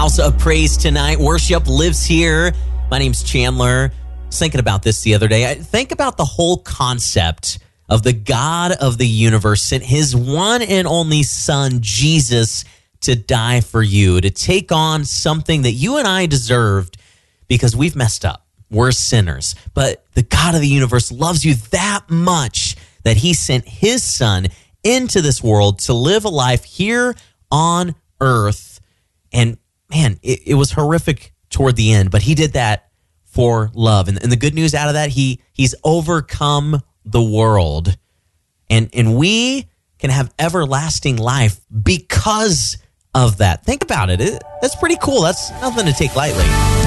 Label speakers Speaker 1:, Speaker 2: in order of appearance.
Speaker 1: house of praise tonight. Worship lives here. My name's Chandler. I was thinking about this the other day. Think about the whole concept of the God of the universe sent his one and only son, Jesus, to die for you, to take on something that you and I deserved because we've messed up. We're sinners. But the God of the universe loves you that much that he sent his son into this world to live a life here on earth. And man, it was horrific toward the end, but he did that for love. And the good news out of that, he's overcome the world. And we can have everlasting life because of that. Think about it. That's pretty cool. That's nothing to take lightly.